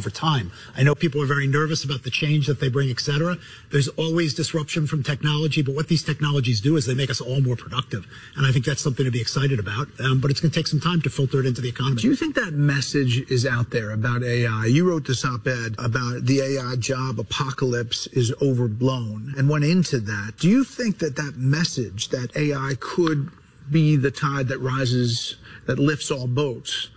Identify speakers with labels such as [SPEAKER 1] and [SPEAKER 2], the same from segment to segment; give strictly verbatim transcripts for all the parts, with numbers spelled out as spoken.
[SPEAKER 1] over time. I know people are very nervous about the change that they bring, et cetera. There's always disruption from technology, but what these technologies do is they make us all more productive. And I think that's something to be excited about. Um, but it's going to take some time to filter it into the economy.
[SPEAKER 2] Do you think that message is out there about A I? You wrote this op-ed about the A I job apocalypse is overblown and went into that. Do you think that that message that A I could be the tide that rises, that lifts all boats,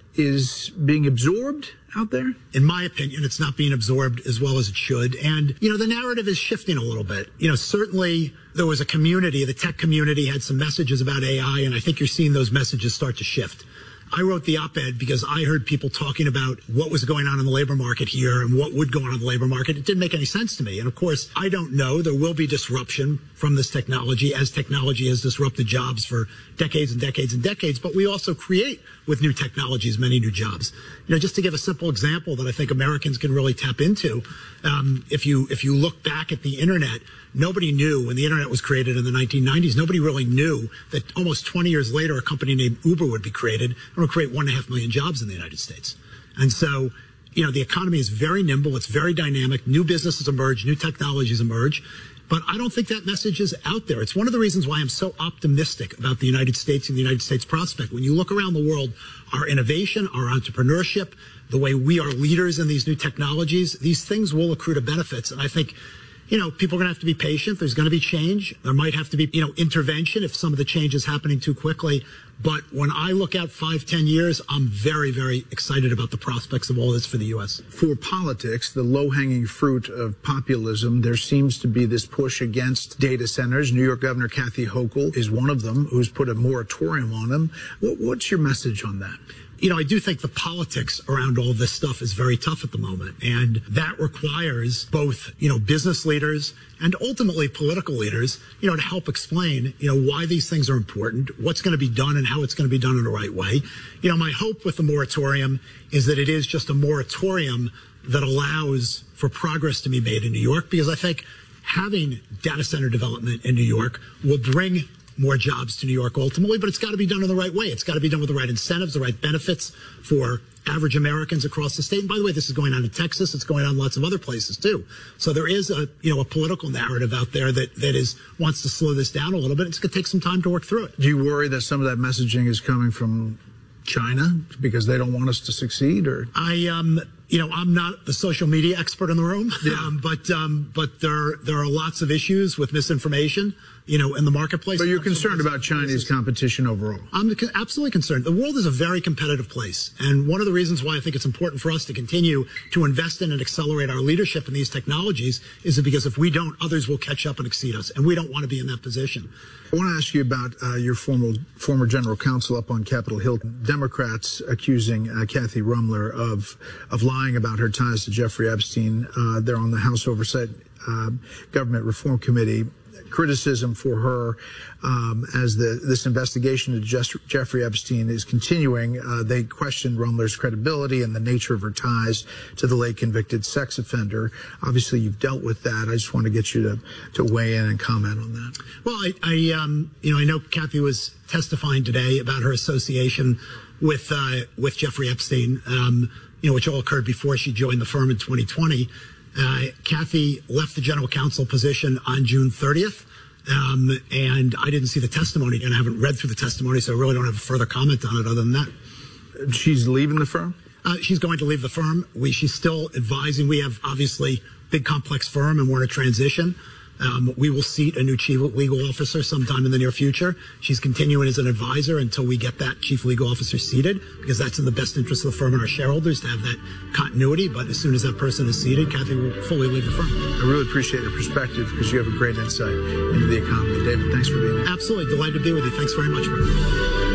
[SPEAKER 2] is being absorbed out there?
[SPEAKER 1] In my opinion, it's not being absorbed as well as it should. And, you know, the narrative is shifting a little bit. You know, certainly there was a community, the tech community had some messages about A I, and I think you're seeing those messages start to shift. I wrote the op-ed because I heard people talking about what was going on in the labor market here and what would go on in the labor market. It didn't make any sense to me. And of course, I don't know. There will be disruption from this technology, as technology has disrupted jobs for decades and decades and decades. But we also create with new technologies many new jobs. You know, just to give a simple example that I think Americans can really tap into, um, if you if you look back at the internet, nobody knew when the internet was created in the nineteen nineties, nobody really knew that almost twenty years later, a company named Uber would be created and would create one and a half million jobs in the United States. And so, you know, the economy is very nimble. It's very dynamic. New businesses emerge. New technologies emerge. But I don't think that message is out there. It's one of the reasons why I'm so optimistic about the United States and the United States prospect. When you look around the world, our innovation, our entrepreneurship, the way we are leaders in these new technologies, these things will accrue to benefits. And I think, you know, people are going to have to be patient. There's going to be change. There might have to be, you know, intervention if some of the change is happening too quickly. But when I look out five, ten years, I'm very, very excited about the prospects of all this for the U S.
[SPEAKER 2] For politics, the low-hanging fruit of populism, there seems to be this push against data centers. New York Governor Kathy Hochul is one of them who's put a moratorium on them. What's your message on that?
[SPEAKER 1] You know, I do think the politics around all this stuff is very tough at the moment. And that requires both, you know, business leaders and ultimately political leaders, you know, to help explain, you know, why these things are important, what's going to be done and how it's going to be done in the right way. You know, my hope with the moratorium is that it is just a moratorium that allows for progress to be made in New York, because I think having data center development in New York will bring more jobs to New York ultimately, but it's got to be done in the right way. It's got to be done with the right incentives, the right benefits for average Americans across the state. And by the way, this is going on in Texas. It's going on lots of other places too. So there is a, you know, a political narrative out there that, that is, wants to slow this down a little bit. It's going to take some time to work through it.
[SPEAKER 2] Do you worry that some of that messaging is coming from China because they don't want us to succeed? Or
[SPEAKER 1] I, um, you know, I'm not the social media expert in the room,
[SPEAKER 2] yeah.
[SPEAKER 1] um, but um, but there there are lots of issues with misinformation, you know, in the marketplace.
[SPEAKER 2] But you're concerned about Chinese competition overall?
[SPEAKER 1] I'm absolutely concerned. The world is a very competitive place. And one of the reasons why I think it's important for us to continue to invest in and accelerate our leadership in these technologies is because if we don't, others will catch up and exceed us. And we don't want to be in that position.
[SPEAKER 2] I want to ask you about uh, your former, former general counsel up on Capitol Hill. Democrats accusing uh, Kathy Rumler of, of lying about her ties to Jeffrey Epstein. Uh, they're on the House Oversight uh, Government Reform Committee. Criticism for her um, as the, this investigation into Just, Jeffrey Epstein is continuing. Uh, they questioned Rumler's credibility and the nature of her ties to the late convicted sex offender. Obviously, you've dealt with that. I just want to get you to, to weigh in and comment on that.
[SPEAKER 1] Well, I, I um, you know, I know Kathy was testifying today about her association with uh, with Jeffrey Epstein, um, you know, which all occurred before she joined the firm in twenty twenty. Uh, Kathy left the general counsel position on June thirtieth, um, and I didn't see the testimony, and I haven't read through the testimony, so I really don't have a further comment on it other than that.
[SPEAKER 2] She's leaving the firm?
[SPEAKER 1] Uh, she's going to leave the firm. We, she's still advising. We have, obviously, big, complex firm, and we're in a transition. Um, we will seat a new chief legal officer sometime in the near future. She's continuing as an advisor until we get that chief legal officer seated, because that's in the best interest of the firm and our shareholders to have that continuity. But as soon as that person is seated, Kathy will fully leave the firm.
[SPEAKER 2] I really appreciate your perspective because you have a great insight into the economy. David, thanks for being here.
[SPEAKER 1] Absolutely. Delighted to be with you. Thanks very much, Mark.